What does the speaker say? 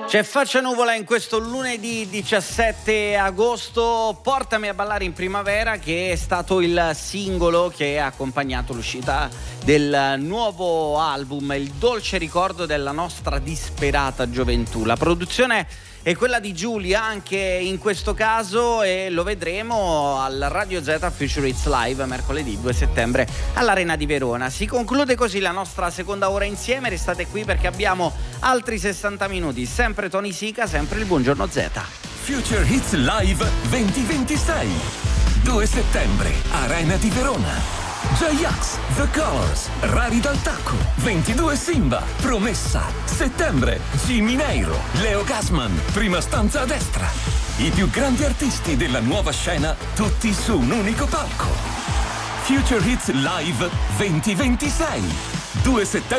C'è Faccia Nuvola in questo lunedì 17 agosto, Portami a ballare in primavera, che è stato il singolo che ha accompagnato l'uscita del nuovo album, Il dolce ricordo della nostra disperata gioventù. La produzione è quella di Giulia anche in questo caso e lo vedremo al Radio Z Future Hits Live mercoledì 2 settembre all'Arena di Verona. Si conclude così la nostra seconda ora insieme, restate qui perché abbiamo altri 60 minuti, sempre Tony Sica, sempre il Buongiorno Z. Future Hits Live 2026, 2 settembre, Arena di Verona. J-Ax, The Colors, Rari dal Tacco, 22 Simba, Promessa, settembre, Jimmy Neiro, Leo Gasman, Prima stanza a destra. I più grandi artisti della nuova scena, tutti su un unico palco. Future Hits Live 2026, 2 settembre.